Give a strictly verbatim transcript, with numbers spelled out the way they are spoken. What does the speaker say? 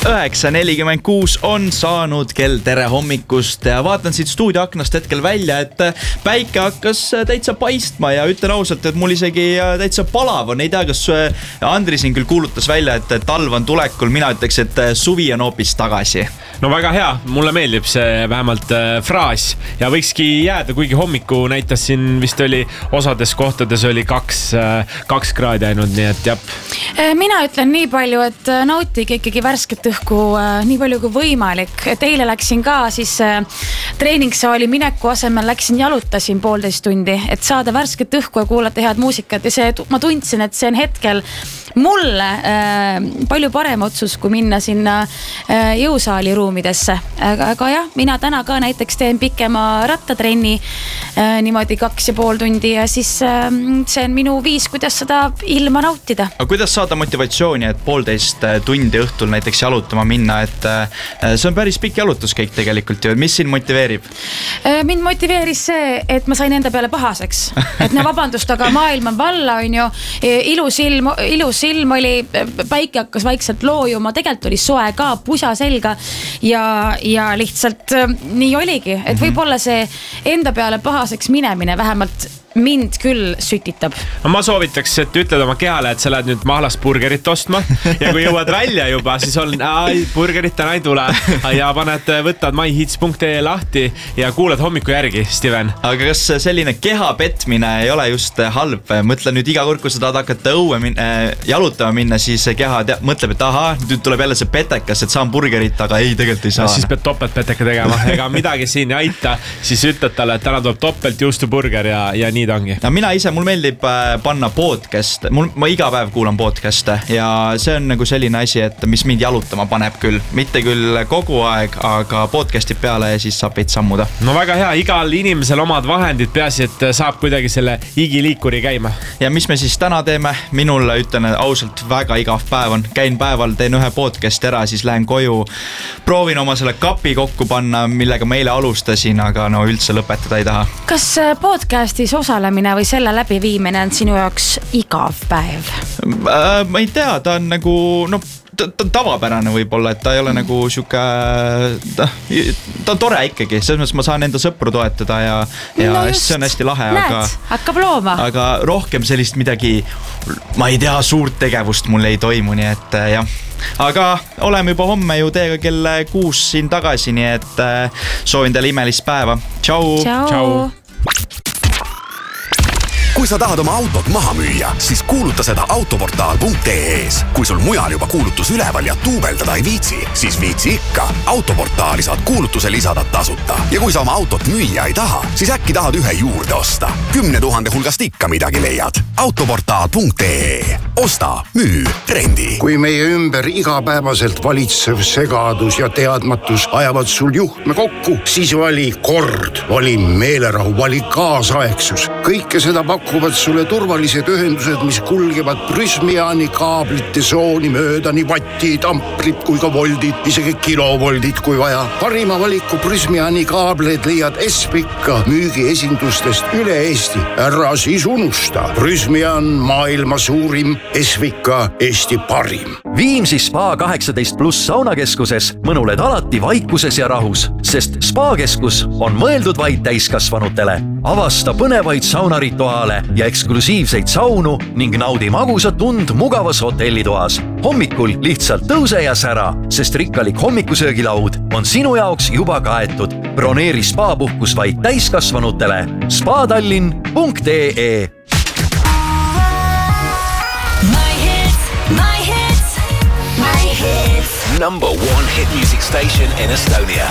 üheksa nelikümmend kuus on saanud kell, tere hommikust ja vaatan siit stuudioaknast hetkel välja, et päike hakkas täitsa paistma ja ütlen ausalt, et mul isegi täitsa palav on. Ei tea, kas Andri siin küll kuulutas välja, et talv on tulekul, mina ütleks, et suvi on hoopis tagasi. No väga hea, mulle meeldib see vähemalt äh, fraas ja võikski jääda, kuigi hommiku näitas siin vist oli osades kohtades oli kaks, äh, kaks kraadi ainult, nii et jap. Mina ütlen nii palju, et nautige ikkagi värsket õhku äh, nii palju kui võimalik. Et eile läksin ka siis äh, treeningsaali mineku asemel läksin jalutasin poolteist tundi, et saada värsket õhku ja kuulata head muusikat ja see, ma tundsin, et see on hetkel mulle äh, palju parem otsus, kui minna sinna äh, jõusaali ruumidesse. Aga, aga jah, mina täna ka näiteks teen pikema rattatrenni äh, niimoodi kaks ja pool tundi ja siis äh, see on minu viis, kuidas seda ilma nautida. Aga kuidas saada motivatsiooni, et poolteist tundi õhtul näiteks jalutama minna, et äh, see on päris pikk jalutuskäik tegelikult ju, mis siin motiveerib? Äh, mind motiveeris see, et ma sain enda peale pahaseks, et no vabandust, aga maailm on valla, on ju, ilus ilm, ilus silm oli, päike hakkas vaikselt loojuma, tegelikult oli soe ka, pusa selga ja, ja lihtsalt nii oligi, et võib-olla see enda peale pahaseks minemine vähemalt mind küll sütitab. No ma soovitaks, et ütled oma kehale, et sa lähed nüüd mahlast burgerit ostma ja kui jõuad välja juba, siis on ai, burgerit täna ei tule ja paned, võtad myhits punkt ee lahti ja kuulad hommiku järgi, Steven. Aga kas selline keha petmine ei ole just halb? Mõtle nüüd iga kord, kui sa tahad hakata õue min- äh, jalutama minna, siis keha tea- mõtleb, et aha, nüüd tuleb jälle see petekas, et saan burgerit, aga ei, tegelikult ei saa. No, siis pead topelt peteka tegema, ega midagi siin ei aita, siis ütled talle, et täna tuleb topelt juustuburger ja, ja nii tangi. No, mina ise, mul meeldib panna podcast, mul, ma iga päev kuulan podcast'e ja see on nagu selline asi, et mis mind jalutama paneb küll, mitte küll kogu aeg, aga podcast'id peale ja siis saab veits sammuda. No väga hea, igal inimesel omad vahendid, peasi, et saab kuidagi selle igiliikuri käima. Ja mis me siis täna teeme? Minul ütlen ausalt väga igav päev on, käin päeval, teen ühe podcast ära, siis lähen koju, proovin oma selle kapi kokku panna, millega ma eile alustasin, aga no üldse lõpetada ei taha. Kas podcast'is osalemine või selle läbiviimine on sinu jaoks igav päev? Ma ei tea, ta on nagu, no, ta, ta on tavapärane võib-olla, et ta ei ole nagu siuke, ta, ta on tore ikkagi, selles mõttes ma saan enda sõpru toetada ja, ja no just, see on hästi lahe. Näed, aga, hakkab looma. Aga rohkem sellist midagi, ma ei tea, suurt tegevust mul ei toimu, nii et jah. Aga oleme juba homme ju teiega kell kuus siin tagasi, nii et soovin teile imelist päeva. Tšau! Tšau! Kui sa tahad oma autot maha müüa, siis kuuluta seda autoportaal punkt ee-s. Kui sul mujal juba kuulutus üleval ja tuubeldada ei viitsi, siis viitsi ikka. Autoportaali saad kuulutuse lisada tasuta. Ja kui sa oma autot müüa ei taha, siis äkki tahad ühe juurde osta. Kümne tuhande hulgast ikka midagi leiad. autoportaal punkt ee. Osta, müü, trendi. Kui meie ümber igapäevaselt valitsev segadus ja teadmatus ajavad sul juhtme kokku, siis vali kord, vali meelerahu, vali kaasaegsus. Kõike seda pakuvad sulle turvalised ühendused, mis kulgevad Prysmiani kaablite sooni mööda nii vattid, amprid kui ka voldid, isegi kilovoldid kui vaja. Parima valiku Prysmiani kaableid leiad Espika müügiesindustest üle Eesti. Ära siis unusta. Prysmian maailma suurim, Espika Eesti parim. Viimsi Spa kaheksateist pluss saunakeskuses mõnuled alati vaikuses ja rahus, sest Spa-keskus on mõeldud vaid täiskasvanutele. Avasta põnevaid saunarituaale ja eksklusiivseid saunu ning naudi magusat tund mugavas hotellitoas. Hommikul lihtsalt tõuse ja sära, sest rikkalik hommikusöögilaud on sinu jaoks juba kaetud. Broneeri spa-puhkus vaid täiskasvanutele. spadallinn punkt ee. Number one hit music station in Estonia.